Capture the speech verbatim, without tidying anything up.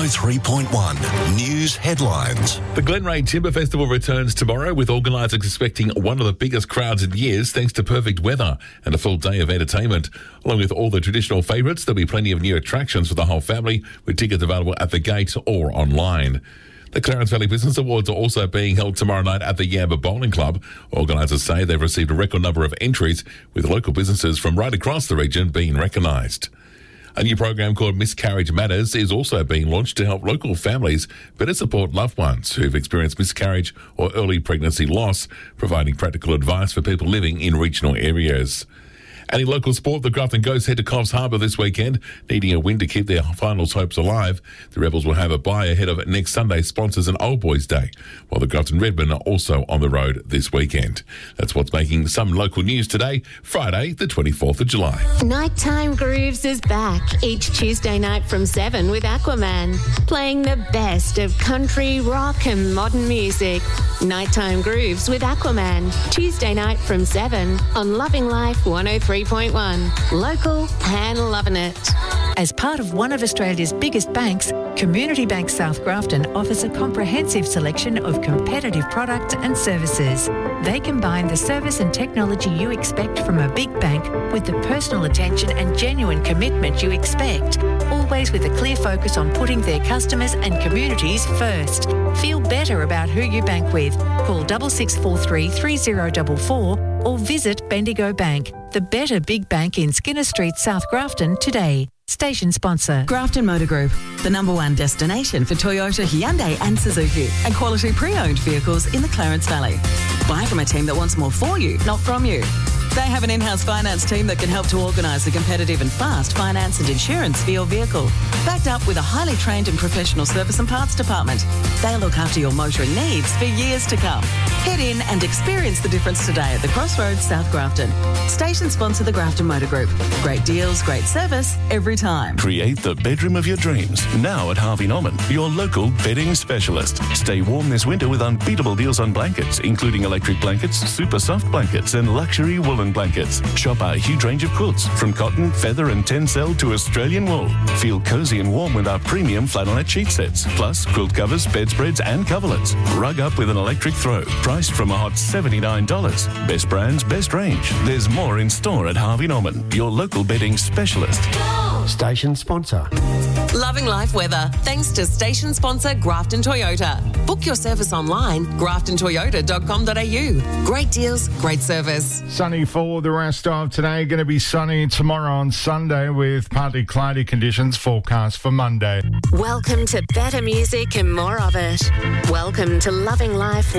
oh three point one News Headlines. The Glenray Timber Festival returns tomorrow, with organisers expecting one of the biggest crowds in years thanks to perfect weather and a full day of entertainment. Along with all the traditional favourites, there'll be plenty of new attractions for the whole family, with tickets available at the gate or online. The Clarence Valley Business Awards are also being held tomorrow night at the Yamba Bowling Club. Organisers say they've received a record number of entries, with local businesses from right across the region being recognised. A new program called Miscarriage Matters is also being launched to help local families better support loved ones who've experienced miscarriage or early pregnancy loss, providing practical advice for people living in regional areas. And in local sport, the Grafton Ghosts head to Coffs Harbour this weekend, needing a win to keep their finals hopes alive. The Rebels will have a bye ahead of next Sunday's Sponsors and Old Boys Day, while the Grafton Redmen are also on the road this weekend. That's what's making some local news today, Friday, the twenty-fourth of July. Nighttime Grooves is back each Tuesday night from seven with Aquaman, playing the best of country, rock and modern music. Nighttime Grooves with Aquaman, Tuesday night from seven on Loving Life one oh three point one. Local and loving it. As part of one of Australia's biggest banks, Community Bank South Grafton offers a comprehensive selection of competitive products and services. They combine the service and technology you expect from a big bank with the personal attention and genuine commitment you expect, always with a clear focus on putting their customers and communities first. Feel better about who you bank with. Call six six four three, three oh four four or visit Bendigo Bank, the better big bank in Skinner Street, South Grafton, today. Station sponsor. Grafton Motor Group, the number one destination for Toyota, Hyundai and Suzuki, and quality pre-owned vehicles in the Clarence Valley. Buy from a team that wants more for you, not from you. They have an in-house finance team that can help to organise a competitive and fast finance and insurance for your vehicle, backed up with a highly trained and professional service and parts department. They'll look after your motoring needs for years to come. Head in and experience the difference today at the Crossroads, South Grafton. Station sponsor the Grafton Motor Group. Great deals, great service, every time. Create the bedroom of your dreams now at Harvey Norman, your local bedding specialist. Stay warm this winter with unbeatable deals on blankets, including electric blankets, super soft blankets and luxury woolen blankets. Shop our huge range of quilts, from cotton, feather and tencel to Australian wool. Feel cosy and warm with our premium flannelette sheet sets, plus quilt covers, bedspreads and coverlets. Rug up with an electric throw, priced from a hot seventy-nine dollars. Best brands, best range. There's more in store at Harvey Norman, your local bedding specialist. Station sponsor. Loving life weather, thanks to station sponsor Grafton Toyota. Book your service online, grafton toyota dot com dot a u. Great deals, great service. Sunny for the rest of today. Going to be sunny tomorrow on Sunday with partly cloudy conditions forecast for Monday. Welcome to better music and more of it. Welcome to Loving Life